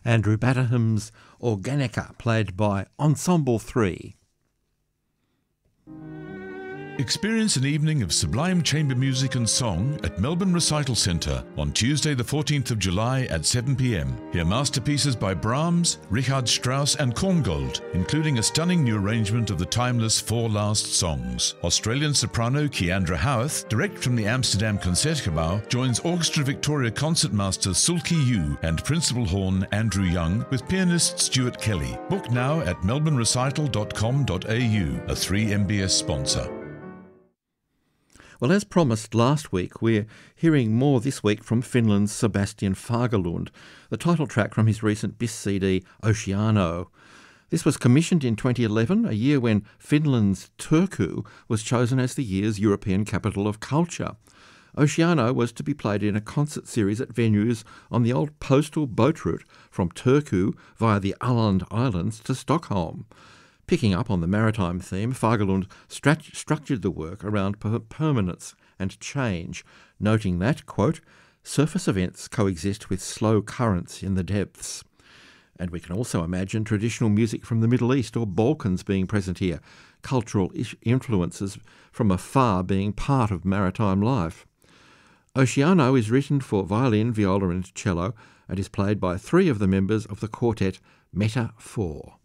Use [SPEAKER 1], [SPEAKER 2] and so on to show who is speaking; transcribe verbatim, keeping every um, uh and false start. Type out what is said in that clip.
[SPEAKER 1] Andrew Batterham's Organica, played by Ensemble three.
[SPEAKER 2] Experience an evening of sublime chamber music and song at Melbourne Recital Centre on Tuesday the fourteenth of July at seven p m. Hear masterpieces by Brahms, Richard Strauss and Korngold, including a stunning new arrangement of the timeless Four Last Songs. Australian soprano Keandra Howarth, direct from the Amsterdam Concertgebouw, joins Orchestra Victoria concertmaster Sulki Yu and principal horn Andrew Young with pianist Stuart Kelly. Book now at melbourne recital dot com dot a u, a three M B S sponsor.
[SPEAKER 1] Well, as promised last week, we're hearing more this week from Finland's Sebastian Fagerlund, the title track from his recent B I S C D, Oceano. This was commissioned in twenty eleven, a year when Finland's Turku was chosen as the year's European Capital of Culture. Oceano was to be played in a concert series at venues on the old postal boat route from Turku via the Åland Islands to Stockholm. Picking up on the maritime theme, Fagerlund strat- structured the work around per- permanence and change, noting that, quote, surface events coexist with slow currents in the depths. And we can also imagine traditional music from the Middle East or Balkans being present here, cultural ish- influences from afar being part of maritime life. Oceano is written for violin, viola and cello and is played by three of the members of the quartet Meta four.